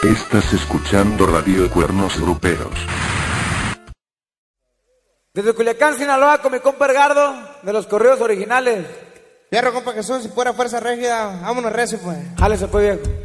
Estás escuchando Radio Cuernos Gruperos. Desde Culiacán, Sinaloa, con mi compa Edgardo, de los corridos originales. Fierro, compa Jesús, si fuera fuerza rígida, vámonos recio, pues. Jálese pues, viejo.